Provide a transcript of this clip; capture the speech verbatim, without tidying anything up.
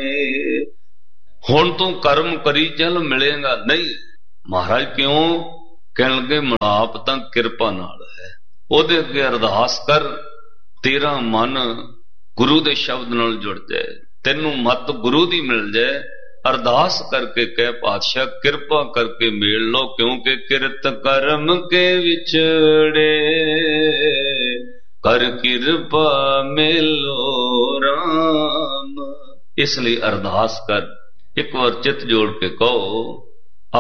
ਹੁਣ ਤੂੰ ਕਰਮ ਕਰੀ ਚੱਲ ਮਿਲੇਗਾ नहीं। महाराज क्यों? कहण लगे मिलाप तां किरपा नाल है। ओदे अगे अरदास कर, तेरा मन गुरु दे शब्द नाल जुड़ जाए, तैनू मत गुरु दी मिल जाए। अरदास करके कह पातशाह किरपा करके मेल लो, क्योंकि किरत कर्म के विछड़े कर किरपा मेलो राम। इसलिए अरदास कर, एक बार चित जोड़ के कहो